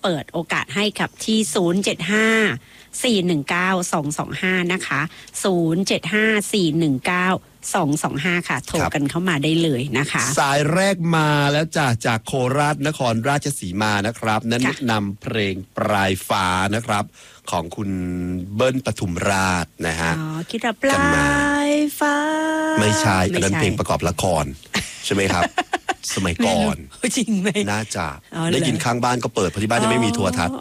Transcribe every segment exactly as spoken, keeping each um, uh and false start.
เปิดโอกาสให้กับที่ศูนย์ เจ็ด ห้า สี่ หนึ่ง เก้า สอง สอง ห้านะคะศูนย์ เจ็ด ห้า สี่ หนึ่ง เก้า สอง สอง ห้าค่ะโทรกันเข้ามาได้เลยนะคะสายแรกมาแล้วจากจากโคราชนครราชสีมานะครับนั้นนำเพลงปลายฟ้านะครับของคุณเบิ้ลปทุมราชนะฮะอ๋อคิดว่าปลายฟ้าไม่ใช่อันนั้นเพลงประกอบละครใช่ไหมครับสมัยก่อนจริงไหมน่าจะได้ยินข้างบ้านก็เปิดเพราะที่บ้านจะไม่มีโทรทัศน์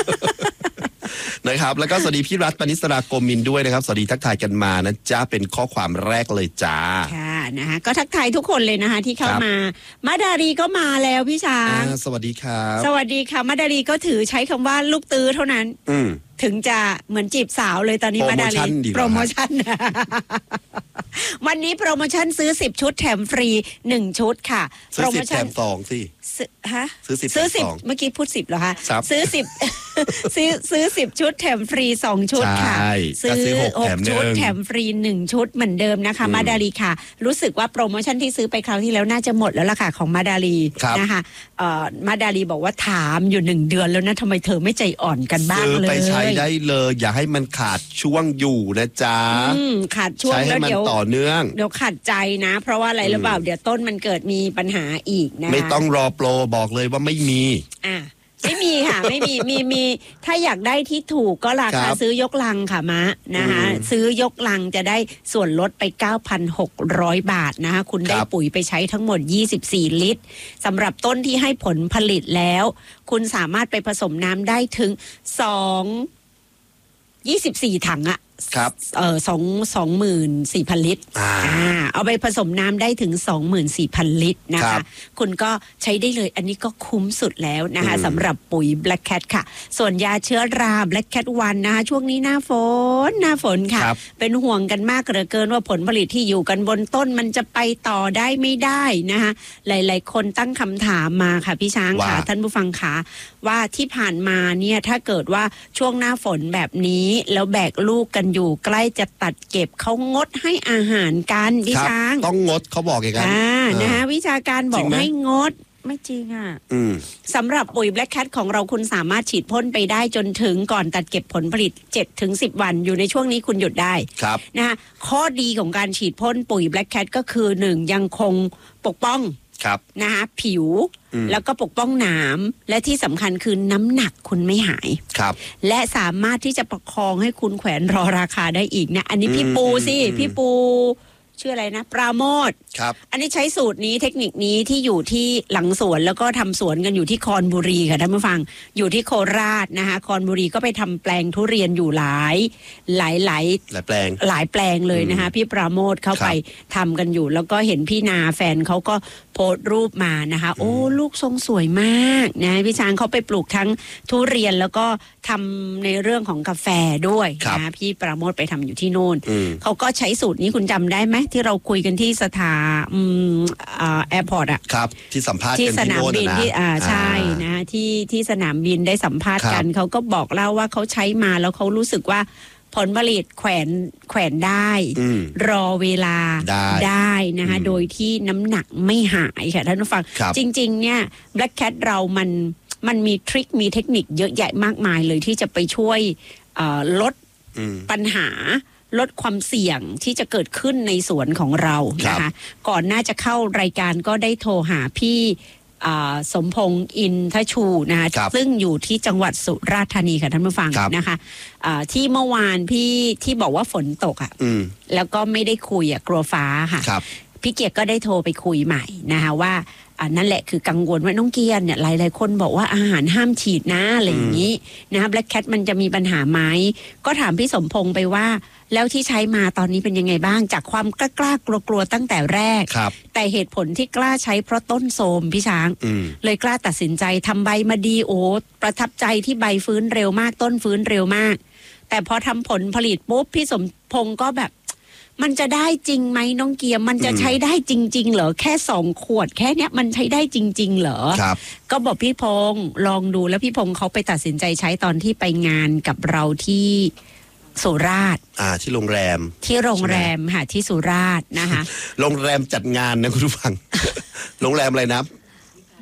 นะครับแล้วก็สวัสดีพี่รัฐปณิสรากรมินด้วยนะครับสวัสดีทักทายกันมานะจ๊ะเป็นข้อความแรกเลยจ้าค่ะนะคะก็ทักทายทุกคนเลยนะคะที่เข้ามามาดารีก็มาแล้วพี่ช้างสวัสดีครับสวัสดีค่ะมาดารีก็ถือใช้คำว่าลูกตื้อเท่านั้นอืถึงจะเหมือนจีบสาวเลยตอนนี้มาดาลีโปรโมชั่นวันนี้โปรโมชั่นซื้อสิบชุดแถมฟรีหนึ่งชุดค่ะโปรโมชั่นแถมสองสิฮะซื้อสิบซื้อสิบเมื่อกี้พูดสิบเหรอคะซื้อสิบซื้อซื้อสิบชุดแถมฟรีสองชุดค่ะซื้อหกชุดแถมฟรีหนึ่งชุดเหมือนเดิมนะคะมาดาลีค่ะรู้สึกว่าโปรโมชั่นที่ซื้อไปคราวที่แล้วน่าจะหมดแล้วล่ะค่ะของมาดาลีนะคะมาดาลีบอกว่าถามอยู่หนึ่งเดือนแล้วนะทำไมเธอไม่ใจอ่อนกันบ้างเลยไปใช้ได้เลยอย่าให้มันขาดช่วงอยู่นะจ๊ะขาดช่วงแล้วเดี๋ยวต่อเนื่องเดี๋ยวขาดใจนะเพราะว่าอะไรหรือเปล่าเดี๋ยวต้นมันเกิดมีปัญหาอีกนะไม่ต้องรอโปรบอกเลยว่าไม่มีอ่ะไม่มีค่ะไม่มีมีมีถ้าอยากได้ที่ถูกก็ราคาซื้อยกลังค่ะมะนะคะซื้อยกลังจะได้ส่วนลดไป เก้าพันหกร้อย บาทนะคะคุณได้ปุ๋ยไปใช้ทั้งหมดยี่สิบสี่ลิตรสำหรับต้นที่ให้ผลผลิตแล้วคุณสามารถไปผสมน้ำได้ถึงสองยี่สิบสี่ถังอะครับเออสองสองหมื่นสี่พันลิตรอ่าเอาไปผสมน้ำได้ถึงสองหมื่นสี่พันลิตรนะคะคุณก็ใช้ได้เลยอันนี้ก็คุ้มสุดแล้วนะคะสำหรับปุ๋ย Black Cat ค่ะส่วนยาเชื้อรา Black Cat วันนะคะช่วงนี้หน้าฝนหน้าฝนค่ะเป็นห่วงกันมากเหลือเกินว่าผลผลิตที่อยู่กันบนต้นมันจะไปต่อได้ไม่ได้นะคะหลายๆคนตั้งคำถามมาค่ะพี่ช้างค่ะท่านผู้ฟังค่ะว่าที่ผ่านมาเนี่ยถ้าเกิดว่าช่วงหน้าฝนแบบนี้แล้วแบกลูกกันอยู่ใกล้จะตัดเก็บเขางดให้อาหารกันพี่ช้างต้องงดเขาบอกอย่างนั้นนะคะวิชาการบอกให้งดไม่จริงอ่ะสำหรับปุ๋ย Black Cat ของเราคุณสามารถฉีดพ่นไปได้จนถึงก่อนตัดเก็บผลผลิต เจ็ดถึงสิบ วันอยู่ในช่วงนี้คุณหยุดได้นะคะข้อดีของการฉีดพ่นปุ๋ย Black Cat ก็คือหนึ่งยังคงปกป้องนะคะผิวแล้วก็ปกป้องหนามและที่สำคัญคือน้ำหนักคุณไม่หายครับและสามารถที่จะประคองให้คุณแขวนรอราคาได้อีกนะอันนี้พี่ปูสิพี่ปูชื่ออะไรนะปราโมทครับอันนี้ใช้สูตรนี้เทคนิคนี้ที่อยู่ที่หลังสวนแล้วก็ทำสวนกันอยู่ที่คอนบุรีค่ะท่านผู้ฟังอยู่ที่โคราชนะคะคอนบุรีก็ไปทำแปลงทุเรียนอยู่หลายหลายหลายหลายแปลงหลายแปลงเลยนะคะพี่ปราโมทเข้าไปทำกันอยู่แล้วก็เห็นพี่นาแฟนเขาก็โพสต์รูปมานะคะโอ้ลูกทรงสวยมากนะพี่ช้างเขาไปปลูกทั้งทุเรียนแล้วก็ทำในเรื่องของกาแฟด้วยนะพี่ปราโมทไปทำอยู่ที่โน่นเขาก็ใช้สูตรนี้คุณจำได้ไหมที่เราคุยกันที่สถาอืมอ่าแอร์พอร์ตอ่ะครับที่สัมภาษณ์ที่สนามบินที่อ่าใช่นะที่ที่สนามบินได้สัมภาษณ์กันเขาก็บอกเล่าว่าเขาใช้มาแล้วเขารู้สึกว่าผลผลิตแขวนแขวนได้รอเวลาได้นะคะโดยที่น้ำหนักไม่หายค่ะท่านผู้ฟังจริงๆเนี่ย Black Cat เรามันมันมีทริคมีเทคนิคเยอะแยะมากมายเลยที่จะไปช่วยลดปัญหาลดความเสี่ยงที่จะเกิดขึ้นในสวนของเรานะคะก่อนน่าจะเข้ารายการก็ได้โทรหาพี่สมพงษ์อินทชูนะคะซึ่งอยู่ที่จังหวัดสุราษฎร์ธานีค่ะท่านผู้ฟังนะคะที่เมื่อวานพี่ที่บอกว่าฝนตกอ่ะแล้วก็ไม่ได้คุยอ่ะกลัวฟ้าค่ะพี่เกียรติก็ได้โทรไปคุยใหม่นะคะว่าอันนั่นแหละคือกังวลว่าน้องเกียร์เนี่ยหลายๆคนบอกว่าอาหารห้ามฉีดนะอะไรอย่างนี้นะคะ Black Cat มันจะมีปัญหาไหมก็ถามพี่สมพงษ์ไปว่าแล้วที่ใช้มาตอนนี้เป็นยังไงบ้างจากความกล้ากล้ากลัวๆตั้งแต่แรกแต่เหตุผลที่กล้าใช้เพราะต้นโทรมพี่ช้างเลยกล้าตัดสินใจทำใบมาดีโอ้ประทับใจที่ใบฟื้นเร็วมากต้นฟื้นเร็วมากแต่พอทำผลผลิตปุ๊บพี่สมพงษ์ก็แบบมันจะได้จริงไหมน้องเกียร์มันจะใช้ได้จริงๆเหรอแค่สองขวดแค่เนี้ยมันใช้ได้จริงๆเหรอก็บอกพี่พงษ์ลองดูแล้วพี่พงษ์เขาไปตัดสินใจใช้ตอนที่ไปงานกับเราที่สุราษฎร์อ่าที่โรงแรมที่โรงแรมค่ะที่สุราษฎร์นะคะโรงแรมจัดงานนะคุณผู้ฟัง โรงแรมอะไรนะ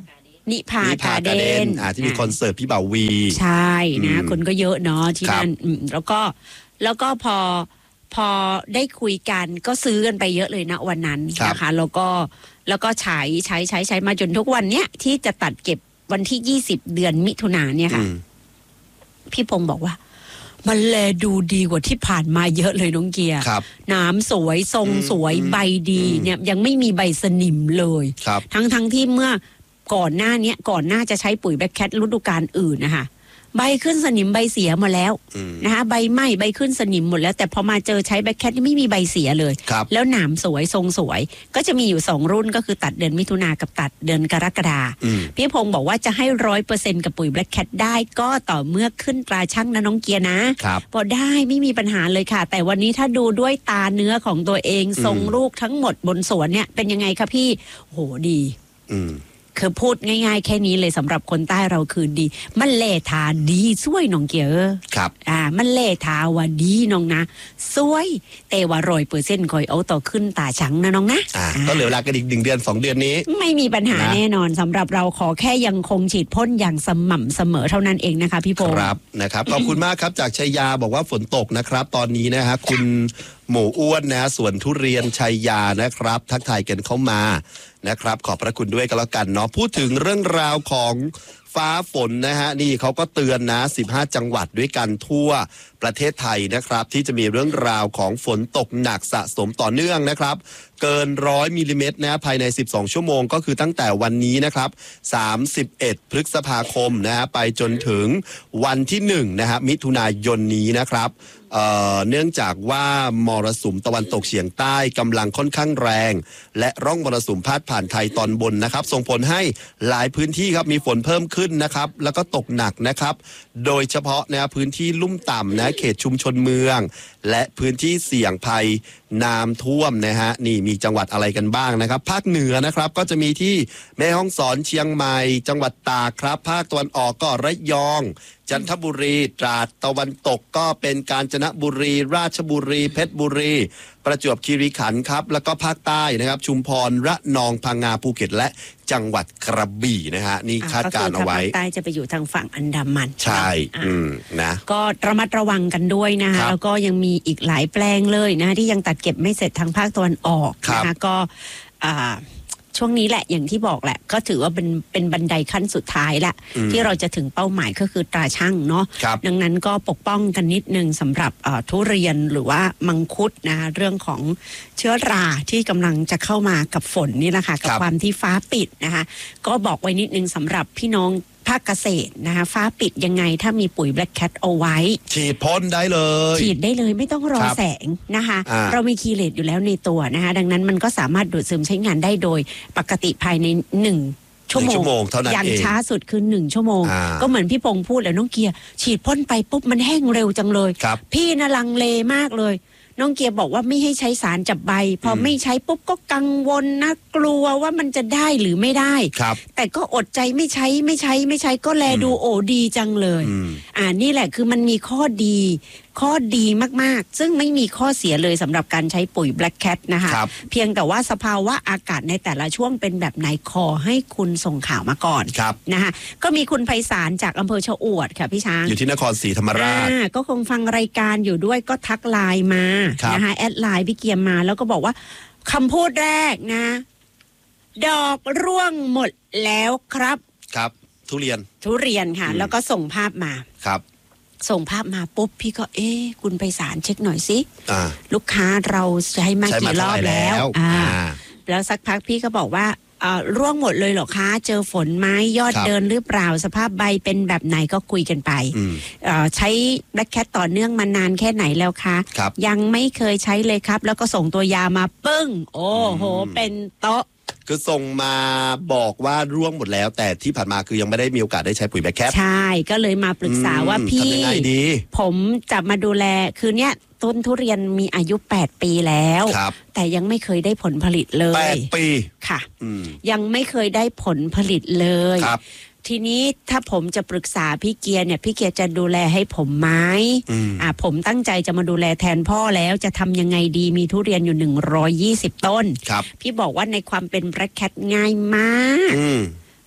นิพานิกาพาเดการ์เดนนอ่าที่มีคอนเสิร์ตพี่บ่าววีใช่นะอืมคนก็เยอะเนาะที่ครับนั่นอืมแล้วก็แล้วก็พอพอได้คุยกันก็ซื้อกันไปเยอะเลยนะวันนั้นนะคะแล้วก็แล้วก็ใช้ใช้ใช้ใช้มาจนทุกวันเนี้ยที่จะตัดเก็บวันที่ยี่สิบเดือนมิถุนายนเนี่ยค่ะอืมพี่พงศ์บอกว่า มันแลดูดีกว่าที่ผ่านมาเยอะเลยน้องเกียร์ครับน้ำสวยทรงอืมสวยอืมใบดีอืมเนี่ยยังไม่มีใบสนิมเลยครับทั้งทั้งที่เมื่อก่อนหน้าเนี้ยก่อนหน้าจะใช้ปุ๋ยแบคแคทฤดูกาลอื่นนะคะใบขึ้นสนิมใบเสียหมดแล้วอืมนะคะใบไหม้ใบขึ้นสนิมหมดแล้วแต่พอมาเจอใช้แบคแคทนี่ไม่มีใบเสียเลยครับแล้วหนามสวยทรงสวย ก็จะมีอยู่สองรุ่นก็คือตัดเดือนมิถุนากับตัดเดือนกรกฎาอืมพี่พงศ์บอกว่าจะให้ร้อยเปอร์เซ็นต์กับปุ๋ยแบล็คแคทได้ก็ต่อเมื่อขึ้นตราช่างนะน้องเกียร์นะครับ พอได้ไม่มีปัญหาเลยค่ะ แต่วันนี้ถ้าดูด้วยตาเนื้อของตัวเองอืมทรงลูกทั้งหมดบนสวนเนี่ยเป็นยังไงคะพี่โหดีอืมคือพูดง่ายๆแค่นี้เลยสำหรับคนใต้เราคือดี มันเล่ทาดีช่วยน้องเกียร์ครับอ่ามันเล่ทาว่าดีน้องนะสวยแต่ว่าร้อยเปอร์เซ็นต์คอยเอาต่อขึ้นตาชังนะน้องนะอ่าอ่าก็เหลือเวลากันอีกหนึ่งเดือนสองเดือนนี้ไม่มีปัญหานะแน่นอนสำหรับเราขอแค่ยังคงฉีดพ่นอย่างสม่ำเสมอเท่านั้นเองนะคะพี่พงศ์ครับนะครับ ขอบคุณมากครับจากชัยยาบอกว่าฝนตกนะครับ ตอนนี้นะฮะคุณหมูอ้วนนะสวนทุเรียนชัยยานะครับ ทักทายกันเข้ามานะครับ ขอบพระคุณด้วยกันแล้วกันเนาะพูดถึงเรื่องราวของฟ้าฝนนะฮะนี่เขาก็เตือนนะสิบห้าจังหวัดด้วยกันทั่วประเทศไทยนะครับ ที่จะมีเรื่องราวของฝนตกหนักสะสมต่อเนื่องนะครับ เกินร้อยมิลลิเมตรนะภายในสิบสองชั่วโมงก็คือตั้งแต่วันนี้นะครับสามสิบเอ็ดพฤษภาคมนะฮะไปจนถึงวันที่หนึ่งนะฮะมิถุนายนนี้นะครับเอ่อเนื่องจากว่ามรสุมตะวันตกเฉียงใต้กำลังค่อนข้างแรง และร่องมรสุมพาดผ่านไทยตอนบนนะครับ ส่งผลให้หลายพื้นที่ครับมีฝนเพิ่มขึ้นนะครับ แล้วก็ตกหนักนะครับ โดยเฉพาะนะพื้นที่ลุ่มต่ำนะเขตชุมชนเมือง และพื้นที่เสี่ยงภัยน้ำท่วมนะฮะนี่มีจังหวัดอะไรกันบ้างนะครับ ภาคเหนือนะครับก็จะมีที่แม่ฮ่องสอนเชียงใหม่ จังหวัดตากครับ ภาคตะวันออกก็ระยอง จันทบุรีตราดตะวันตกก็เป็นกาญจนบุรี ราชบุรี เพชรบุรี ประจวบคีรีขันธ์ครับแล้วก็ภาคใต้นะครับชุมพรระนองพังงาภูเก็ตและจังหวัดกระบี่นะฮะนี่คาดการณ์เอาไว้ก็คือทางภาคใต้จะไปอยู่ทางฝั่งอันดามันใช่อ่ะอืมนะก็ระมัดระวังกันด้วยนะครัคะบแล้วก็ยังมีอีกหลายแปลงเลยนะที่ยังตัดเก็บไม่เสร็จทางภาคตะวันออกครับนะคะก็อ่าช่วงนี้แหละอย่างที่บอกแหละ ก็ถือว่าเป็นเป็นบันไดขั้นสุดท้ายละอืมที่เราจะถึงเป้าหมายก็คือตราช่างเนาะครับดังนั้นก็ปกป้องกันนิดนึงสำหรับเอ่อทุเรียนหรือว่ามังคุดนะคะเรื่องของเชื้อราที่กำลังจะเข้ามากับฝนนี่แหละค่ะกับครับความที่ฟ้าปิดนะคะก็บอกไว้นิดนึงสำหรับพี่น้องภาคเกษตรนะคะฟ้าปิดยังไงถ้ามีปุ๋ย Black Cat เอาไว้ฉีดพ่นได้เลยฉีดได้เลยไม่ต้องรอครับแสงนะคะอ่าเรามีคีเลตอยู่แล้วในตัวนะคะดังนั้นมันก็สามารถดูดซึมใช้งานได้โดยปกติภายในหนึ่งชั่วหนึ่งโมชั่งวโมงเท่านั้นอย่างเองช้าสุดคือหนึ่งชั่วโมงอ่าก็เหมือนพี่พงษ์พูดแหล้วน้องเกียร์ฉีดพ่นไปปุ๊บมันแห้งเร็วจังเลยครับพี่น่ะลังเลมากเลย น้องเกียร์บอกว่าไม่ให้ใช้สารจับใบ พออมไม่ใช้ปุ๊บก็กังวลนะกลัวว่ามันจะได้หรือไม่ได้ครับแต่ก็อดใจไม่ใช้ไม่ใช้ไม่ใช้ก็แลดูโอ้ดีจังเลยอืมอ่านี่แหละคือมันมีข้อดี ข้อดีมากๆ ซึ่งไม่มีข้อเสียเลยสำหรับการใช้ปุ๋ย Black Cat นะคะครับเพียงแต่ว่าสภาวะอากาศในแต่ละช่วงเป็นแบบไหนขอให้คุณส่งข่าวมาก่อนครับนะคะก็มีคุณไพศาลจากอำเภอชะอวดค่ะพี่ช้างอยู่ที่นครศรีธรรมราชอ่าก็คงฟังรายการอยู่ด้วยก็ทักไลน์มาครับนะคะแอดไลน์พี่เกียมมา แล้วก็บอกว่าคำพูดแรกนะ ดอกร่วงหมดแล้วครับครับ ทุเรียนทุเรียนค่ะอืมแล้วก็ส่งภาพมาครับส่งภาพมาปุ๊บพี่ก็เอ๊ะคุณไพศาลเช็คหน่อยสิอ่าลูกค้าเราใช้มาใช้มากี่รอบเท่าไหร่แล้วแล้วอ่าอ่าแล้วสักพักพี่ก็บอกว่าเอ่อร่วงหมดเลยเหรอคะ เจอฝนไหมยอดครับเดินหรือเปล่าสภาพใบเป็นแบบไหนก็คุยกันไปอืมเอ่อใช้ Black Cat ต่อเนื่องมานานแค่ไหนแล้วคะครับยังไม่เคยใช้เลยครับ แล้วก็ส่งตัวยามาปึ้ง โอ้โหอืมเป็นโต๊ะคือส่งมาบอกว่าร่วงหมดแล้ว แต่ที่ผ่านมาคือยังไม่ได้มีโอกาสได้ใช้ปุ๋ยแบคแคปใช่ก็เลยมาปรึกษาว่าอืมพี่ทำยังไงดีผมจะมาดูแลคือเนี้ยต้นทุเรียนมีอายุแปดปีแล้วครับแต่ยังไม่เคยได้ผลผลิตเลแปยดปีค่ะอืมยังไม่เคยได้ผลผลิตเลยครับทีนี้ถ้าผมจะปรึกษาพี่เกียร์เนี่ยพี่เกียร์จะดูแลให้ผมไหมอืมอ่าผมตั้งใจจะมาดูแลแทนพ่อแล้วจะทำยังไงดีมีทุเรียนอยู่หนึ่งร้อยยี่สิบต้นครับพี่บอกว่าในความเป็นแบล็คแคทง่ายมากอืม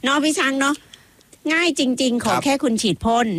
เนาะพี่ช้างเนาะง่ายจริง ๆ ขอครับแค่คุณฉีดพ่น